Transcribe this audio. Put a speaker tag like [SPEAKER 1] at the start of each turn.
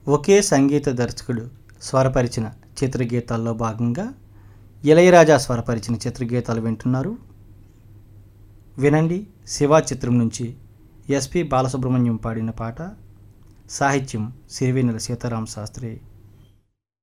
[SPEAKER 1] ఒకే సంగీత దర్శకుడు స్వరపరిచిన చిత్రగీతాల్లో భాగంగా ఇళయరాజా స్వరపరిచిన చిత్రగీతాలు వింటున్నారు. వినండి. శివ చిత్రం నుంచి ఎస్పి బాలసుబ్రహ్మణ్యం పాడిన పాట. సాహిత్యం సిరివెన్నెల సీతారామ శాస్త్రి.